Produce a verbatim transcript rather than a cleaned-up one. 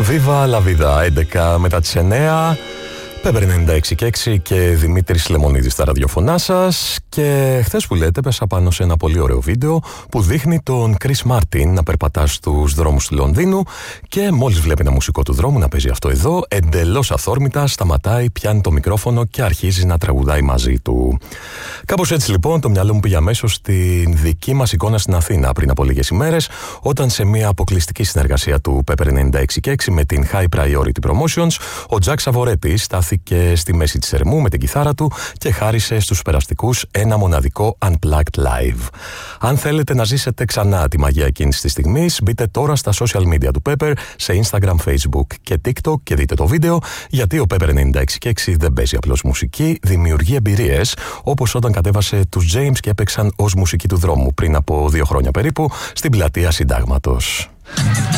Viva la vida, έντεκα μετά τις εννέα. Πέπερ ενενήντα έξι και έξι και Δημήτρης Λεμονίδης στα ραδιοφωνά σας. Και χθες που λέτε πέσα πάνω σε ένα πολύ ωραίο βίντεο που δείχνει τον Chris Martin να περπατά στους δρόμους του Λονδίνου και μόλις βλέπει ένα μουσικό του δρόμου να παίζει αυτό εδώ, εντελώς αθόρμητα σταματάει, πιάνει το μικρόφωνο και αρχίζει να τραγουδάει μαζί του. Κάπως έτσι λοιπόν το μυαλό μου πήγε αμέσως στην δική μας εικόνα στην Αθήνα πριν από λίγες ημέρες, όταν σε μια αποκλειστική συνεργασία του Pepper ενενήντα έξι και έξι με την High Priority Promotions, ο Τζακ Σαβορέτης στάθηκε στη μέση της ερμού με την κιθάρα του και χάρισε στους περαστικούς ένα μοναδικό Unplugged Live. Αν θέλετε να ζήσετε ξανά τη μαγεία εκείνης της στιγμής, μπείτε τώρα στα social media του Pepper, σε Instagram, Facebook και TikTok και δείτε το βίντεο, γιατί ο Pepper ενενήντα έξι και έξι δεν παίζει απλώς μουσική, δημιουργεί εμπειρίες, όπως όταν κατέβασε τους James και έπαιξαν ως μουσική του δρόμου πριν από δύο χρόνια περίπου στην πλατεία Συντάγματος.